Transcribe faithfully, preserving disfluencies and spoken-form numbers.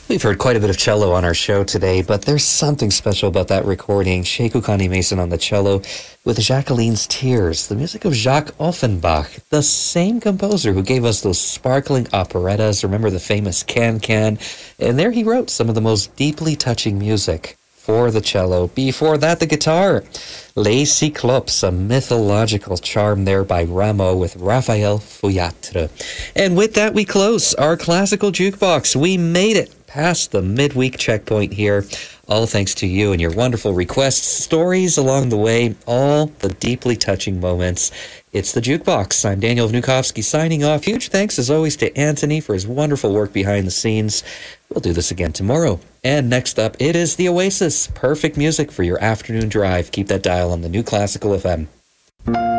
We've heard quite a bit of cello on our show today, but there's something special about that recording. Sekou Kani Mason on the cello with Jacqueline's Tears, the music of Jacques Offenbach, the same composer who gave us those sparkling operettas. Remember the famous Can-Can? And there he wrote some of the most deeply touching music for the cello. Before that, the guitar. Les Cyclopes, a mythological charm there by Rameau with Raphael Fouillatre. And with that, we close our classical jukebox. We made it past the midweek checkpoint here. All thanks to you and your wonderful requests, stories along the way, all the deeply touching moments. It's the Jukebox. I'm Daniel Vnukovsky signing off. Huge thanks as always to Anthony for his wonderful work behind the scenes. We'll do this again tomorrow. And next up, it is the Oasis. Perfect music for your afternoon drive. Keep that dial on the New Classical F M.